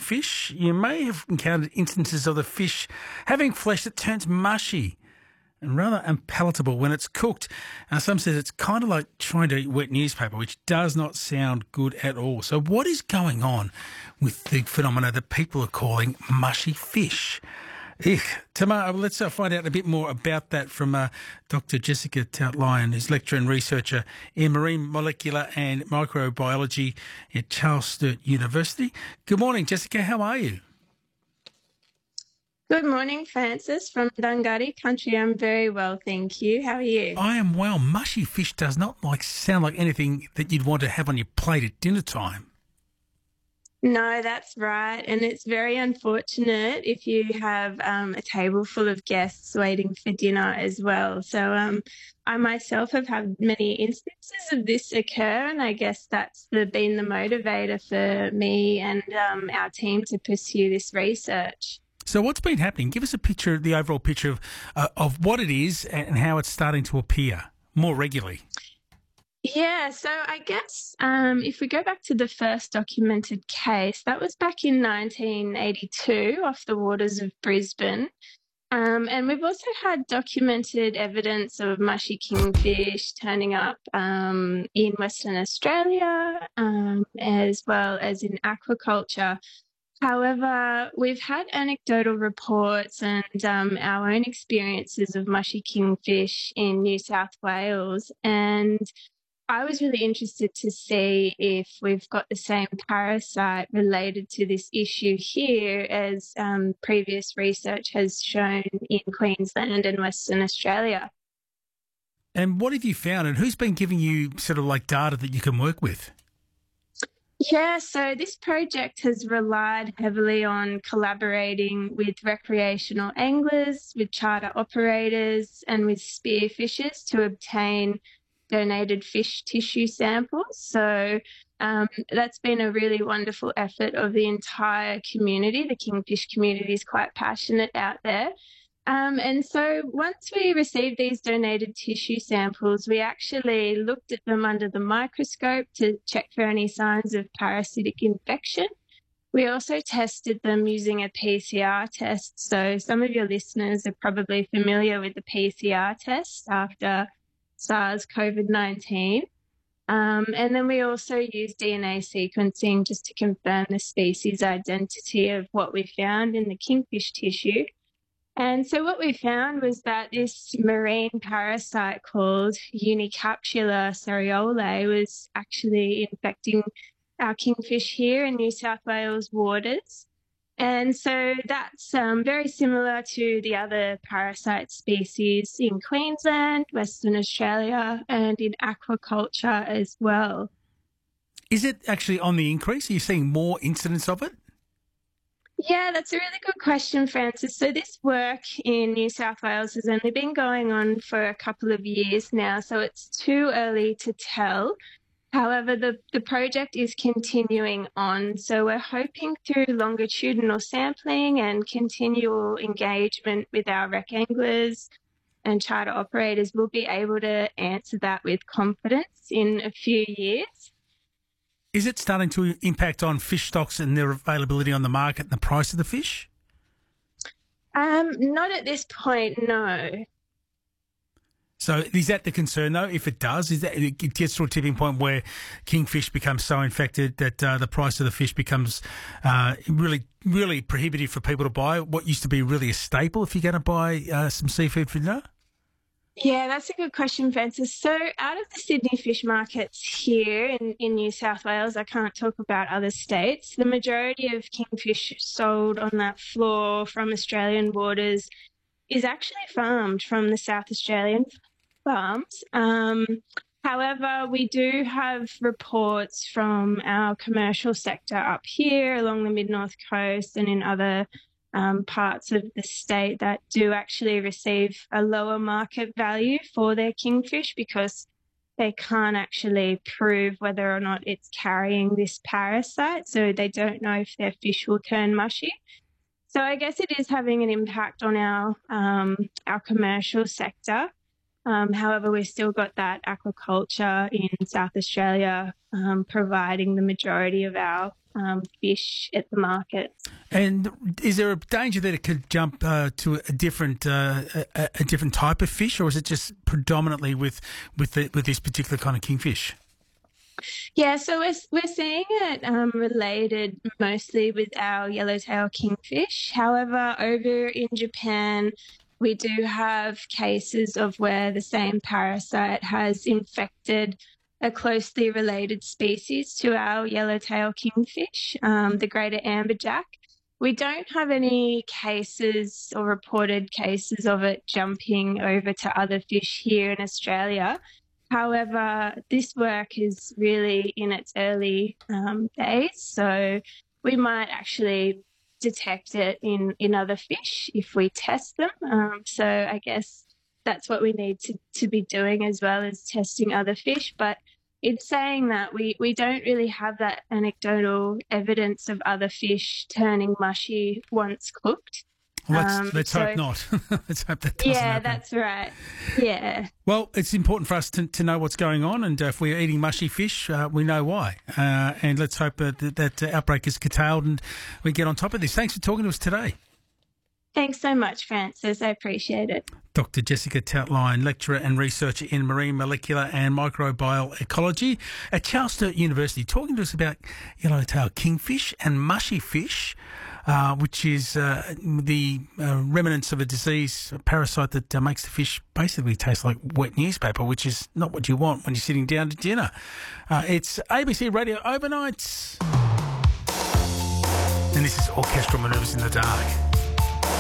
fish, you may have encountered instances of the fish having flesh that turns mushy and rather unpalatable when it's cooked. Some says it's kind of like trying to eat wet newspaper, which does not sound good at all. So what is going on with the phenomena that people are calling mushy fish? Tamar, let's find out a bit more about that from Dr. Jessica Tout-Lyon, who's lecturer and researcher in marine molecular and microbiology at Charles Sturt University. Good morning, Jessica. How are you? Good morning, Francis from Dungari country. I'm very well, thank you. How are you? I am well. Mushy fish does not sound like anything that you'd want to have on your plate at dinner time. No, that's right. And it's very unfortunate if you have a table full of guests waiting for dinner as well. So I myself have had many instances of this occur, and I guess that's been the motivator for me and our team to pursue this research. So what's been happening? Give us the overall picture of what it is and how it's starting to appear more regularly. Yeah, so I guess if we go back to the first documented case, that was back in 1982 off the waters of Brisbane. And we've also had documented evidence of mushy kingfish turning up in Western Australia, as well as in aquaculture. However, we've had anecdotal reports and our own experiences of mushy kingfish in New South Wales, and I was really interested to see if we've got the same parasite related to this issue here as previous research has shown in Queensland and Western Australia. And what have you found, and who's been giving you sort of data that you can work with? Yeah, so this project has relied heavily on collaborating with recreational anglers, with charter operators and with spearfishers to obtain donated fish tissue samples. So that's been a really wonderful effort of the entire community. The kingfish community is quite passionate out there. And so once we received these donated tissue samples, we actually looked at them under the microscope to check for any signs of parasitic infection. We also tested them using a PCR test. So some of your listeners are probably familiar with the PCR test after SARS-CoV-19. And then we also used DNA sequencing just to confirm the species identity of what we found in the kingfish tissue. And so what we found was that this marine parasite called Unicapsula cereole was actually infecting our kingfish here in New South Wales waters. And so that's very similar to the other parasite species in Queensland, Western Australia, and in aquaculture as well. Is it actually on the increase? Are you seeing more incidents of it? Yeah, that's a really good question, Francis. So this work in New South Wales has only been going on for a couple of years now, so it's too early to tell. However, the project is continuing on, so we're hoping through longitudinal sampling and continual engagement with our rec anglers and charter operators, we'll be able to answer that with confidence in a few years. Is it starting to impact on fish stocks and their availability on the market and the price of the fish? Not at this point, no. So is that the concern, though? If it does, is that it gets to a tipping point where kingfish becomes so infected that the price of the fish becomes really, really prohibitive for people to buy what used to be really a staple if you're going to buy some seafood for dinner? Yeah, that's a good question, Francis. So out of the Sydney fish markets here in New South Wales, I can't talk about other states, the majority of kingfish sold on that floor from Australian waters is actually farmed from the South Australian farms. However, we do have reports from our commercial sector up here along the Mid-North Coast and in other parts of the state that do actually receive a lower market value for their kingfish because they can't actually prove whether or not it's carrying this parasite, so they don't know if their fish will turn mushy. So I guess it is having an impact on our commercial sector. However, we've still got that aquaculture in South Australia providing the majority of our fish at the market. And is there a danger that it could jump to a different type of fish, or is it just predominantly with this particular kind of kingfish? Yeah, so we're seeing it related mostly with our yellowtail kingfish. However, over in Japan, we do have cases of where the same parasite has infected a closely related species to our yellowtail kingfish, the greater amberjack. We don't have any cases or reported cases of it jumping over to other fish here in Australia. However, this work is really in its early days, so we might actually detect it in other fish if we test them. So I guess that's what we need to be doing as well as testing other fish. But in saying that, we don't really have that anecdotal evidence of other fish turning mushy once cooked. Let's hope not. Let's hope that doesn't happen. That's right. Yeah. Well, it's important for us to know what's going on, and if we're eating mushy fish, we know why. And let's hope that outbreak is curtailed and we get on top of this. Thanks for talking to us today. Thanks so much, Francis. I appreciate it. Dr. Jessica Toutline, lecturer and researcher in marine molecular and microbial ecology at Charles Sturt University, talking to us about yellowtail kingfish and mushy fish, which is the remnants of a disease, a parasite that makes the fish basically taste like wet newspaper, which is not what you want when you're sitting down to dinner. It's ABC Radio Overnights. And this is Orchestral Manoeuvres in the Dark.